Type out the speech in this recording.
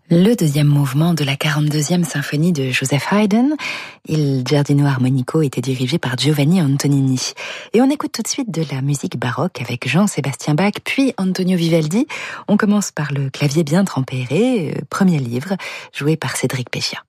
Le deuxième mouvement de la 42e symphonie de Joseph Haydn, Il Giardino Armonico, était dirigé par Giovanni Antonini. Et on écoute tout de suite de la musique baroque avec Jean-Sébastien Bach, puis Antonio Vivaldi. On commence par le clavier bien tempéré, premier livre, joué par Cédric Péchia.